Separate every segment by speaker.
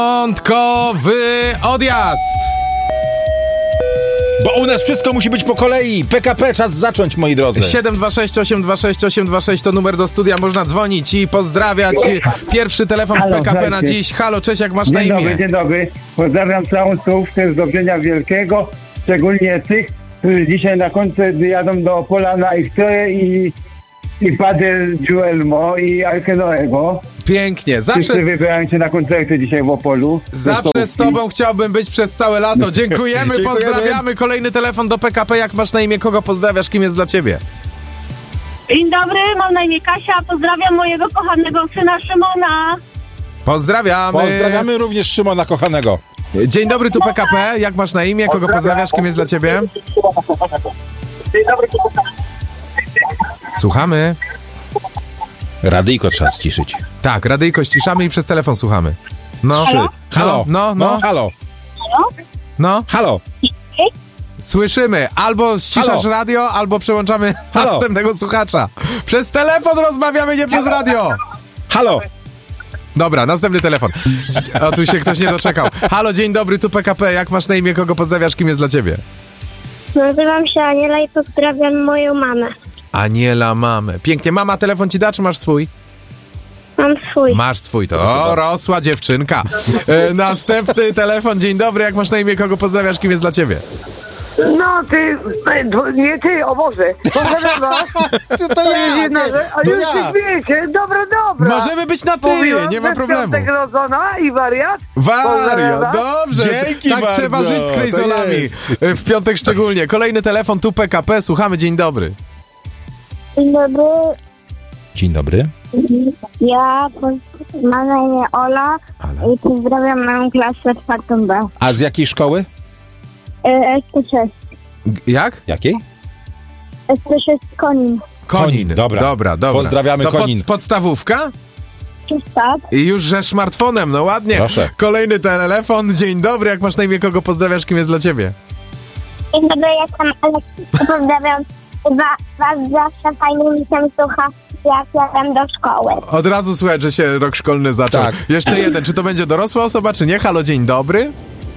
Speaker 1: Piątkowy odjazd!
Speaker 2: Bo u nas wszystko musi być po kolei. PKP, czas zacząć, moi drodzy.
Speaker 1: 726 826 826 to numer do studia, można dzwonić i pozdrawiać. Pierwszy telefon w PKP na dziś. Halo, cześć, jak masz na imię?
Speaker 3: Dzień dobry. Pozdrawiam całą stołówkę z Dobrzynia Wielkiego, szczególnie tych, którzy dzisiaj na koncert jadą do Opola na X-Ray i Padel Giuelmo i Arkenoego.
Speaker 1: Pięknie,
Speaker 3: Wszyscy wybierają się na koncerty dzisiaj w Opolu.
Speaker 1: zawsze z tobą chciałbym być przez całe lato. Dziękujemy, pozdrawiamy. Kolejny telefon do PKP, jak masz na imię, kogo pozdrawiasz, kim jest dla ciebie?
Speaker 4: Dzień dobry, mam na imię Kasia, pozdrawiam mojego kochanego syna Szymona.
Speaker 1: Pozdrawiamy.
Speaker 2: Pozdrawiamy również Szymona kochanego.
Speaker 1: Dzień dobry, tu PKP, jak masz na imię, kogo pozdrawiasz, kim jest dla ciebie? Słuchamy.
Speaker 2: Radyjko trzeba ściszyć.
Speaker 1: Tak, radyjko ściszamy i przez telefon słuchamy. No.
Speaker 2: 3. Halo.
Speaker 1: No.
Speaker 2: Halo.
Speaker 1: No.
Speaker 2: Halo.
Speaker 1: Słyszymy. Albo ściszasz
Speaker 2: Halo.
Speaker 1: radio, albo przełączamy
Speaker 2: Halo.
Speaker 1: następnego słuchacza. Przez telefon rozmawiamy, nie przez radio.
Speaker 2: Halo.
Speaker 1: Dobra, następny telefon. O, tu się ktoś nie doczekał. Halo, dzień dobry, tu PKP. Jak masz na imię, kogo pozdrawiasz, kim jest dla ciebie?
Speaker 4: Nazywam się Aniela i pozdrawiam moją mamę.
Speaker 1: Aniela, mamę. Pięknie. Mama telefon ci da, czy masz swój?
Speaker 4: Mam swój.
Speaker 1: Masz swój, to rosła dziewczynka. Następny telefon. Dzień dobry, jak masz na imię, kogo pozdrawiasz, kim jest dla ciebie?
Speaker 5: No ty, nie ty, o Boże. Pozdrawiam was.
Speaker 2: To
Speaker 5: jest jedna rzecz, a
Speaker 2: to
Speaker 5: już
Speaker 2: ja.
Speaker 5: się wiecie, dobra.
Speaker 1: Możemy być na ty,
Speaker 5: Mówiłam,
Speaker 1: nie ma
Speaker 5: że
Speaker 1: problemu.
Speaker 5: Piątek rodzona i wariat.
Speaker 1: Wariat,
Speaker 5: Pozdrawiam was.
Speaker 1: dobrze.
Speaker 2: Dzięki
Speaker 1: tak
Speaker 2: bardzo,
Speaker 1: trzeba żyć z
Speaker 2: to
Speaker 1: krejzolami.
Speaker 2: jest.
Speaker 1: W piątek szczególnie. Kolejny telefon, tu PKP, słuchamy, dzień dobry.
Speaker 4: Dzień dobry,
Speaker 2: Dzień dobry.
Speaker 4: ja mam na imię Ola i pozdrawiam moją klasę czwartą B.
Speaker 2: A z jakiej szkoły?
Speaker 4: SP6.
Speaker 1: Jak?
Speaker 2: Jakiej?
Speaker 4: SP6 Konin.
Speaker 2: Konin, dobra.
Speaker 1: Dobra.
Speaker 2: Pozdrawiamy
Speaker 1: to
Speaker 2: Konin.
Speaker 1: Podstawówka?
Speaker 4: Tak.
Speaker 1: I już że smartfonem, no ładnie.
Speaker 2: Proszę.
Speaker 1: Kolejny telefon, dzień dobry, jak masz na imię, kogo pozdrawiasz, kim jest dla ciebie?
Speaker 4: Dzień dobry, jestem Aleksia. Pozdrawiam was zawsze, fajnie mi się słucha, jak jadę do szkoły.
Speaker 1: Od razu słychać, że się rok szkolny zaczął.
Speaker 2: Tak.
Speaker 1: Jeszcze jeden, czy to będzie dorosła osoba, czy nie? Halo, dzień dobry.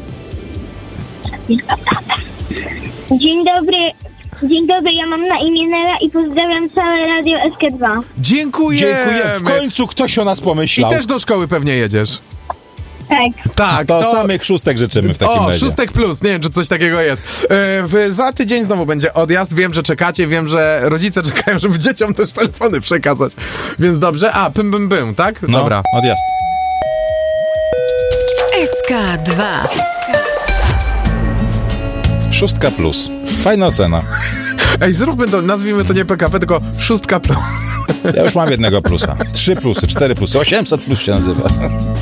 Speaker 4: Dzień dobry, ja mam na imię Nela i pozdrawiam całe Radio SK2.
Speaker 1: Dziękujemy.
Speaker 2: W końcu ktoś o nas
Speaker 1: I
Speaker 2: pomyślał.
Speaker 1: też do szkoły pewnie jedziesz.
Speaker 4: Tak.
Speaker 1: Tak,
Speaker 2: To samych szóstek życzymy w takim
Speaker 1: O,
Speaker 2: razie.
Speaker 1: 6 plus, nie wiem, czy coś takiego jest. Za tydzień znowu będzie odjazd, wiem, że czekacie, wiem, że rodzice czekają, żeby dzieciom też telefony przekazać. Więc dobrze, bym, tak?
Speaker 2: No,
Speaker 1: Dobra.
Speaker 2: odjazd.
Speaker 6: SK2.
Speaker 2: 6 plus. Fajna ocena.
Speaker 1: Ej, zróbmy to, nazwijmy to nie PKP, tylko 6 plus.
Speaker 2: Ja już mam jednego plusa. 3 plusy, 4 plusy, 800 plus się nazywa.